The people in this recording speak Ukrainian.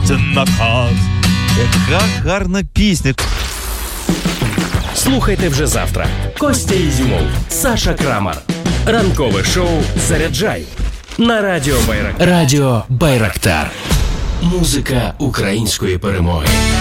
це наказ. Яка гарна пісня. Слухайте вже завтра. Костя Ізюмов, Саша Крамар. Ранкове шоу «Заряджай» на Радіо Байрактар. Радіо Байрактар. Музика української перемоги.